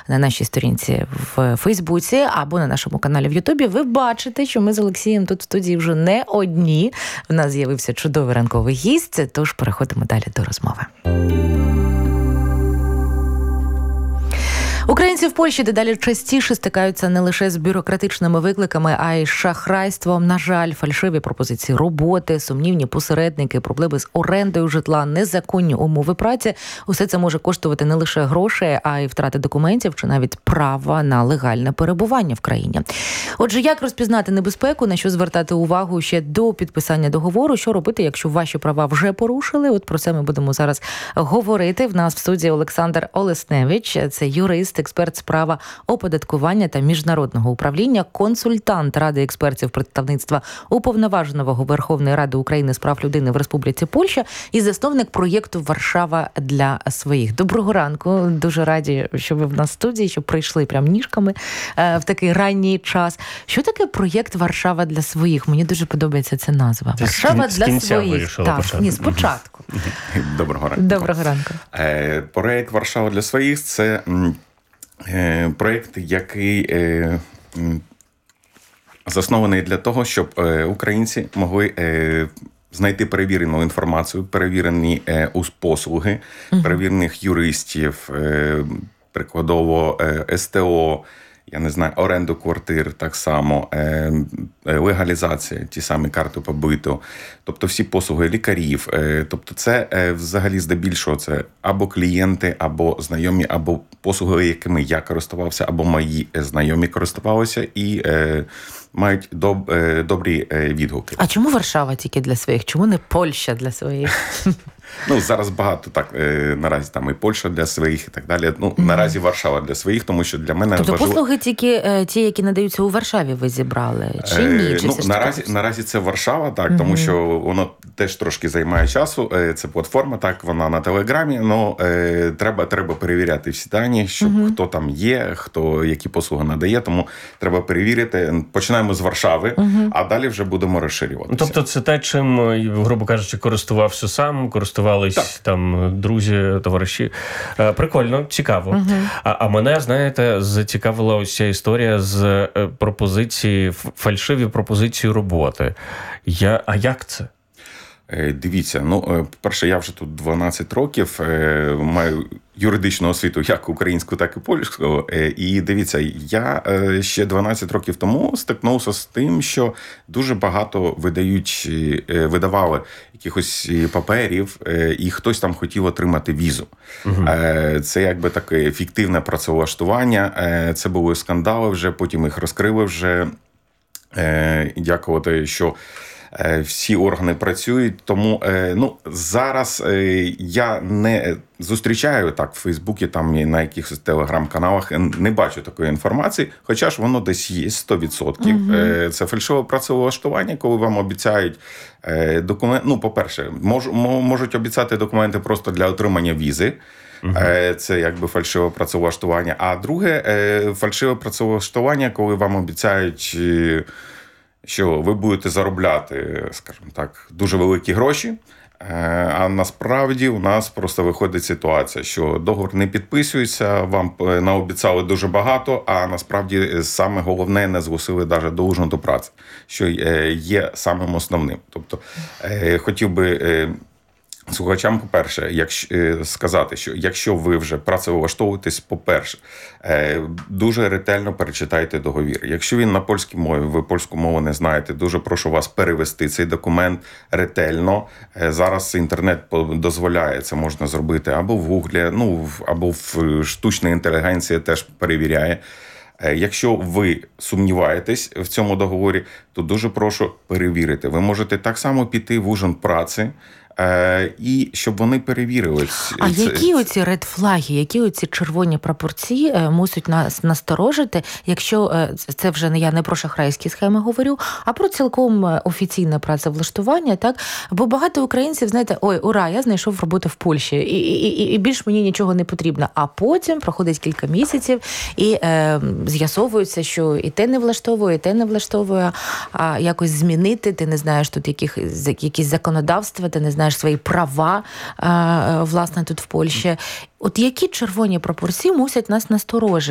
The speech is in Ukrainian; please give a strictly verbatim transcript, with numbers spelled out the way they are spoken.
на нашій сторінці в Фейсбуці або на нашому каналі в Ютубі, ви бачите, що ми з Олексієм тут в студії вже не одні. В нас з'явився чудовий ранковий гість, тож переходимо далі до розмови. Українці в Польщі дедалі частіше стикаються не лише з бюрократичними викликами, а й з шахрайством. На жаль, фальшиві пропозиції роботи, сумнівні посередники, проблеми з орендою житла, незаконні умови праці – усе це може коштувати не лише грошей, а й втрати документів чи навіть права на легальне перебування в країні. Отже, як розпізнати небезпеку, на що звертати увагу ще до підписання договору, що робити, якщо ваші права вже порушили? От про це ми будемо зараз говорити. В нас в студії Олександр Олесневич, це юрист, експерт з права оподаткування та міжнародного управління, консультант Ради експертів представництва Уповноваженого Верховної Ради України з прав людини в Республіці Польща і засновник проєкту «Варшава для своїх». Доброго ранку. Дуже раді, що ви в нас в студії, що прийшли прям ніжками в такий ранній час. Що таке проєкт «Варшава для своїх»? Мені дуже подобається ця назва. Ти «Варшава з для кінця своїх». Так, почати. ні, спочатку. Доброго ранку. Доброго ранку. Проєкт «Варшава для своїх» – це проєкт, який заснований для того, щоб українці могли знайти перевірену інформацію, перевірені послуги, uh-huh. перевірених юристів, прикладово ес те о, я не знаю, оренду квартир так само, легалізація, ті самі карти побиту, тобто всі послуги лікарів. Тобто це взагалі здебільшого це або клієнти, або знайомі, або послуги, якими я користувався, або мої знайомі користувалися і мають доб, добрі відгуки. А чому Варшава тільки для своїх? Чому не Польща для своїх? Ну, зараз багато так, наразі там і Польща для своїх і так далі. Ну, mm-hmm. наразі Варшава для своїх, тому що для мене тобто важливо... послуги тільки ті, які надаються у Варшаві, ви зібрали? Чи ні? Чи ну, наразі, наразі це Варшава, так, mm-hmm. тому що воно теж трошки займає часу. Це платформа, так, вона на Телеграмі, але треба, треба перевіряти всі дані, щоб mm-hmm. хто там є, хто які послуги надає, тому треба перевірити. Починаємо з Варшави, mm-hmm. а далі вже будемо розширюватися. Тобто це те, чим, грубо кажучи, користувався сам, користувався Користувались там друзі, товариші. Прикольно, цікаво. Uh-huh. А, а мене, знаєте, зацікавила ось ця історія з пропозиції, фальшиві пропозиції роботи. Я, а як це? Дивіться, ну, по-перше, я вже тут дванадцять років, маю юридичну освіту як українську, так і польську. І дивіться, я ще дванадцять років тому стикнувся з тим, що дуже багато видають, видавали якихось паперів, і хтось там хотів отримати візу. Угу. Це якби таке фіктивне працевлаштування, це були скандали вже, потім їх розкрили вже, дякувати, що всі органи працюють, тому ну, зараз я не зустрічаю так в Фейсбуці, там і на якихось телеграм-каналах, не бачу такої інформації, хоча ж воно десь є сто відсотків. Угу. Це фальшиве працевлаштування, коли вам обіцяють документи. Ну, по-перше, мож, можуть обіцяти документи просто для отримання візи. Uh-huh. Це якби фальшиве працевлаштування. А друге, фальшиве працевлаштування, коли вам обіцяють, що ви будете заробляти, скажімо так, дуже великі гроші, а насправді у нас просто виходить ситуація, що договір не підписується, вам наобіцяли дуже багато, а насправді саме головне не зголосили навіть долучно до праці, що є самим основним. Тобто хотів би слухачам, по-перше, якщо сказати, що якщо ви вже працевлаштовуєтесь, по-перше, дуже ретельно перечитайте договір. Якщо він на польській мові, ви польську мову не знаєте, дуже прошу вас перевести цей документ ретельно. Зараз інтернет дозволяє, це можна зробити або в Гуглі, ну, або в штучна інтелігенція теж перевіряє. Якщо ви сумніваєтесь в цьому договорі, то дуже прошу перевірити. Ви можете так само піти в ужин праці, і щоб вони перевірили. А це... які оці редфлаги, які оці червоні прапорці мусять нас насторожити, якщо це вже не я не про шахрайські схеми говорю, а про цілком офіційне працевлаштування, так? Бо багато українців, знаєте, ой, ура, я знайшов роботу в Польщі, і, і, і більш мені нічого не потрібно. А потім проходить кілька місяців і е, з'ясовується, що і те не влаштовує, і те не влаштовує, а якось змінити, ти не знаєш тут яких, якісь законодавства, ти не знаєш свої права, власне, тут в Польщі. От які червоні прапорці мусять нас насторожити?